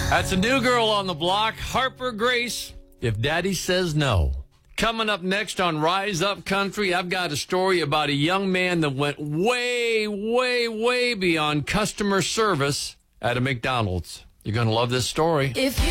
That's a new girl on the block, Harper Grace, If Daddy Says No. Coming up next on Rise Up Country, I've got a story about a young man that went way, way, way beyond customer service at a McDonald's. You're going to love this story.